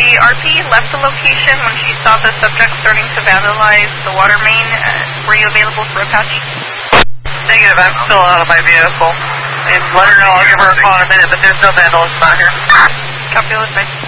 The RP left the location when she saw the subject starting to vandalize the water main. Were you available for a patch? Negative, I'm still out of my vehicle. And let her know I'll give her a call in a minute, but there's no vandalism out here. Copy, advice.